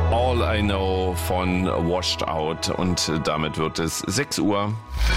All I Know von Washed Out und damit wird es 6 Uhr.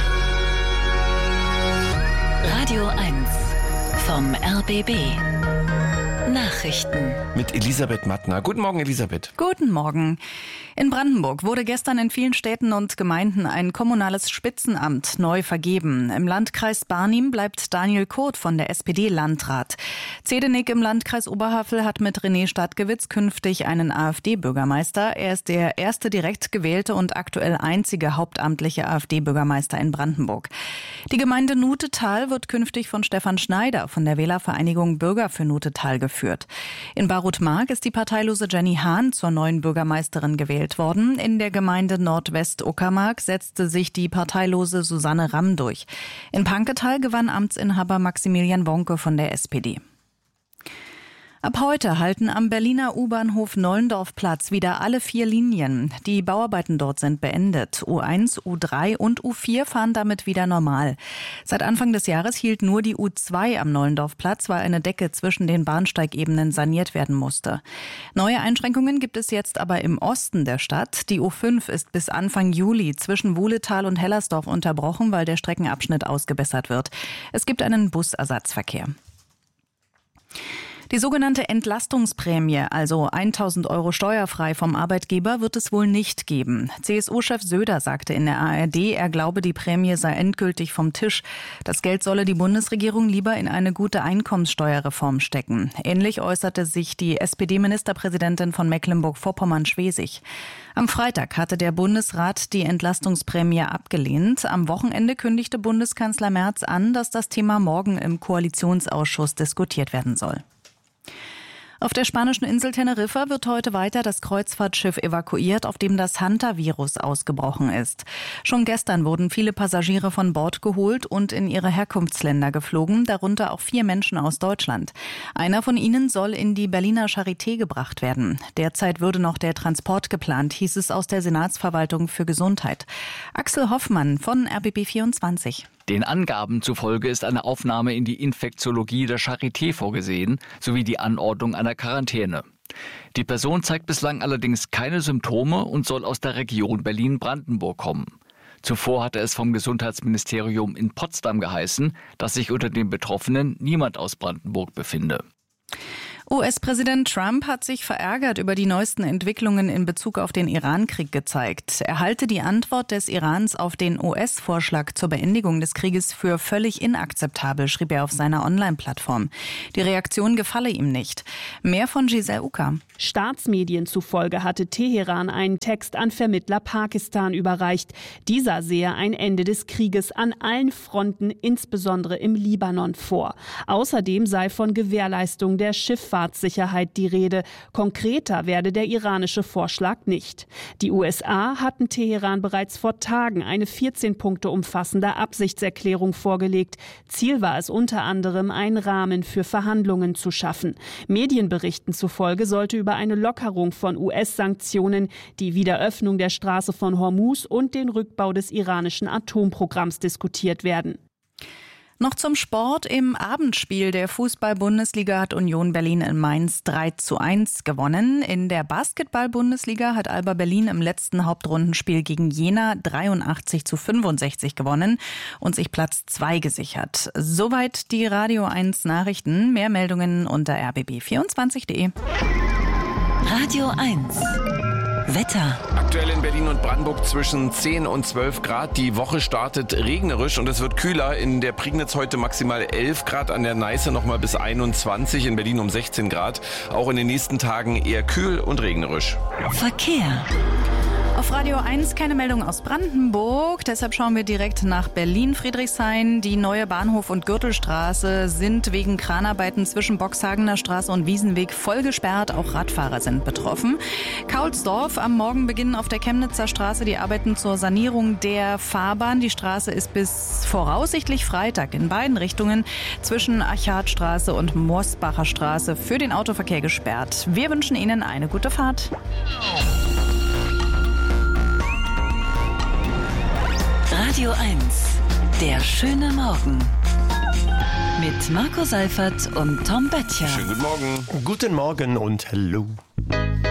Radio 1 vom RBB. Nachrichten. Mit Elisabeth Mattner. Guten Morgen, Elisabeth. Guten Morgen. In Brandenburg wurde gestern in vielen Städten und Gemeinden ein kommunales Spitzenamt neu vergeben. Im Landkreis Barnim bleibt Daniel Kurt von der SPD Landrat. Zedenik im Landkreis Oberhavel hat mit René Stadtgewitz künftig einen AfD-Bürgermeister. Er ist der erste direkt gewählte und aktuell einzige hauptamtliche AfD-Bürgermeister in Brandenburg. Die Gemeinde Nutetal wird künftig von Stefan Schneider von der Wählervereinigung Bürger für Nutetal geführt. In Barut-Mark ist die parteilose Jenny Hahn zur neuen Bürgermeisterin gewählt worden. In der Gemeinde Nordwest-Uckermark setzte sich die parteilose Susanne Ramm durch. In Panketal gewann Amtsinhaber Maximilian Wonke von der SPD. Ab heute halten am Berliner U-Bahnhof Nollendorfplatz wieder alle 4 Linien. Die Bauarbeiten dort sind beendet. U1, U3 und U4 fahren damit wieder normal. Seit Anfang des Jahres hielt nur die U2 am Nollendorfplatz, weil eine Decke zwischen den Bahnsteigebenen saniert werden musste. Neue Einschränkungen gibt es jetzt aber im Osten der Stadt. Die U5 ist bis Anfang Juli zwischen Wuhletal und Hellersdorf unterbrochen, weil der Streckenabschnitt ausgebessert wird. Es gibt einen Busersatzverkehr. Die sogenannte Entlastungsprämie, also 1.000 € steuerfrei vom Arbeitgeber, wird es wohl nicht geben. CSU-Chef Söder sagte in der ARD, er glaube, die Prämie sei endgültig vom Tisch. Das Geld solle die Bundesregierung lieber in eine gute Einkommenssteuerreform stecken. Ähnlich äußerte sich die SPD-Ministerpräsidentin von Mecklenburg-Vorpommern-Schwesig. Am Freitag hatte der Bundesrat die Entlastungsprämie abgelehnt. Am Wochenende kündigte Bundeskanzler Merz an, dass das Thema morgen im Koalitionsausschuss diskutiert werden soll. Auf der spanischen Insel Teneriffa wird heute weiter das Kreuzfahrtschiff evakuiert, auf dem das Hantavirus ausgebrochen ist. Schon gestern wurden viele Passagiere von Bord geholt und in ihre Herkunftsländer geflogen, darunter auch 4 Menschen aus Deutschland. Einer von ihnen soll in die Berliner Charité gebracht werden. Derzeit würde noch der Transport geplant, hieß es aus der Senatsverwaltung für Gesundheit. Axel Hoffmann von RBB24. Den Angaben zufolge ist eine Aufnahme in die Infektiologie der Charité vorgesehen, sowie die Anordnung einer Quarantäne. Die Person zeigt bislang allerdings keine Symptome und soll aus der Region Berlin-Brandenburg kommen. Zuvor hatte es vom Gesundheitsministerium in Potsdam geheißen, dass sich unter den Betroffenen niemand aus Brandenburg befinde. US-Präsident Trump hat sich verärgert über die neuesten Entwicklungen in Bezug auf den Iran-Krieg gezeigt. Er halte die Antwort des Irans auf den US-Vorschlag zur Beendigung des Krieges für völlig inakzeptabel, schrieb er auf seiner Online-Plattform. Die Reaktion gefalle ihm nicht. Mehr von Giselle Uka. Staatsmedien zufolge hatte Teheran einen Text an Vermittler Pakistan überreicht. Dieser sehe ein Ende des Krieges an allen Fronten, insbesondere im Libanon, vor. Außerdem sei von Gewährleistung der Schifffahrtssicherheit die Rede. Konkreter werde der iranische Vorschlag nicht. Die USA hatten Teheran bereits vor Tagen eine 14 Punkte umfassende Absichtserklärung vorgelegt. Ziel war es unter anderem, einen Rahmen für Verhandlungen zu schaffen. Medienberichten zufolge sollte über eine Lockerung von US-Sanktionen, die Wiederöffnung der Straße von Hormuz und den Rückbau des iranischen Atomprogramms diskutiert werden. Noch zum Sport. Im Abendspiel der Fußball-Bundesliga hat Union Berlin in Mainz 3:1 gewonnen. In der Basketball-Bundesliga hat Alba Berlin im letzten Hauptrundenspiel gegen Jena 83:65 gewonnen und sich Platz 2 gesichert. Soweit die Radio 1 Nachrichten. Mehr Meldungen unter rbb24.de. Radio 1 Wetter. Aktuell in Berlin und Brandenburg zwischen 10 und 12 Grad. Die Woche startet regnerisch und es wird kühler. In der Prignitz heute maximal 11 Grad, an der Neiße nochmal bis 21, in Berlin um 16 Grad. Auch in den nächsten Tagen eher kühl und regnerisch. Verkehr. Auf Radio 1 keine Meldung aus Brandenburg, deshalb schauen wir direkt nach Berlin-Friedrichshain. Die neue Bahnhof- und Gürtelstraße sind wegen Kranarbeiten zwischen Boxhagener Straße und Wiesenweg voll gesperrt. Auch Radfahrer sind betroffen. Kaulsdorf am Morgenbeginn auf der Chemnitzer Straße die Arbeiten zur Sanierung der Fahrbahn. Die Straße ist bis voraussichtlich Freitag in beiden Richtungen zwischen Archardstraße und Morsbacher Straße für den Autoverkehr gesperrt. Wir wünschen Ihnen eine gute Fahrt. Radio 1, der schöne Morgen. Mit Marco Seifert und Tom Böttcher. Schönen guten Morgen. Guten Morgen und hallo.